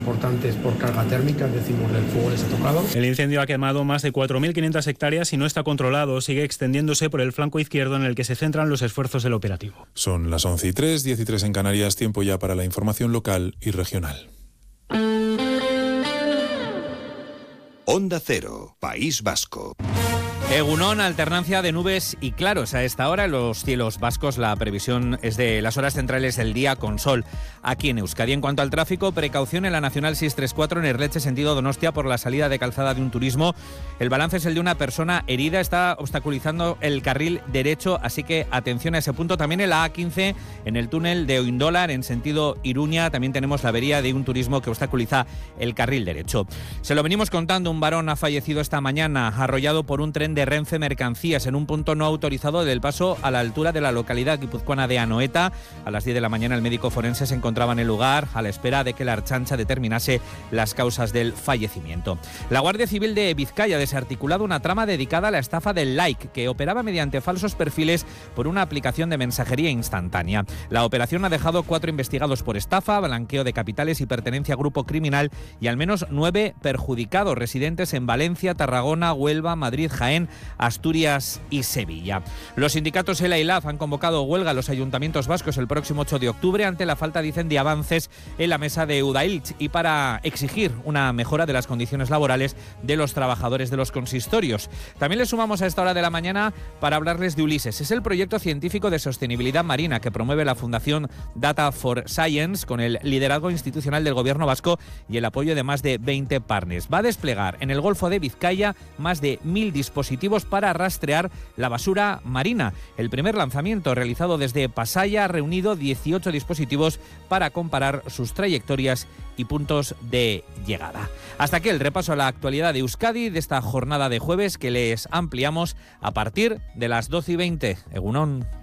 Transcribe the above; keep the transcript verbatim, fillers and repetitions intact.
Importantes por carga térmica, decimos, del fuego les ha tocado. El incendio ha quemado más de cuatro mil quinientas hectáreas y no está controlado. Sigue extendiéndose por el flanco izquierdo en el que se centran los esfuerzos del operativo. Son las once y tres, diez y tres en Canarias, tiempo ya para la información local y regional. Onda Cero, País Vasco. Egunon, alternancia de nubes y claros. A esta hora en los cielos vascos la previsión es de las horas centrales del día con sol. Aquí en Euskadi, en cuanto al tráfico, precaución en la Nacional seiscientos treinta y cuatro en Erleche, sentido Donostia, por la salida de calzada de un turismo. El balance es el de una persona herida, está obstaculizando el carril derecho, así que atención a ese punto. También en la A quince, en el túnel de Oindolar, en sentido Iruña, también tenemos la avería de un turismo que obstaculiza el carril derecho. Se lo venimos contando, un varón ha fallecido esta mañana, arrollado por un tren de Renfe Mercancías en un punto no autorizado del paso a la altura de la localidad guipuzcoana de Anoeta. A las diez de la mañana el médico forense se encontraba en el lugar a la espera de que la Ertzaintza determinase las causas del fallecimiento. La Guardia Civil de Vizcaya ha desarticulado una trama dedicada a la estafa del like, que operaba mediante falsos perfiles por una aplicación de mensajería instantánea. La operación ha dejado cuatro investigados por estafa, blanqueo de capitales y pertenencia a grupo criminal y al menos nueve perjudicados residentes en Valencia, Tarragona, Huelva, Madrid, Jaén, Asturias y Sevilla. Los sindicatos ELA y LAF han convocado huelga a los ayuntamientos vascos el próximo ocho de octubre ante la falta, dicen, de avances en la mesa de Eudalch y para exigir una mejora de las condiciones laborales de los trabajadores de los consistorios. También les sumamos a esta hora de la mañana para hablarles de Ulises. Es el proyecto científico de sostenibilidad marina que promueve la Fundación Data for Science con el liderazgo institucional del Gobierno vasco y el apoyo de más de veinte partners. Va a desplegar en el Golfo de Vizcaya más de mil dispositivos para rastrear la basura marina. El primer lanzamiento realizado desde Pasaia ha reunido dieciocho dispositivos para comparar sus trayectorias y puntos de llegada. Hasta aquí el repaso a la actualidad de Euskadi de esta jornada de jueves que les ampliamos a partir de las doce y veinte. Egunon.